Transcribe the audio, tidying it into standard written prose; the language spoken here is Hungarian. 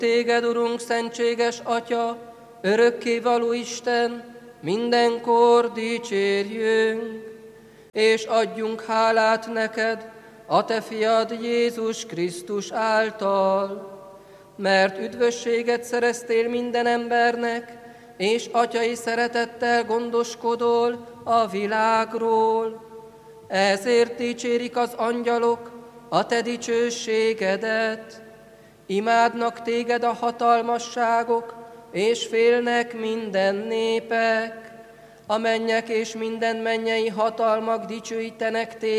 Téged, Urunk, szentséges Atya, örökkévaló Isten, mindenkor dicsérjünk, és adjunk hálát neked, a te fiad Jézus Krisztus által, mert üdvösséget szereztél minden embernek, és atyai szeretettel gondoskodol a világról. Ezért dicsérik az angyalok a te dicsőségedet. Imádnak téged a hatalmasságok, és félnek minden népek. A mennyek és minden mennyei hatalmak dicsőítenek téged,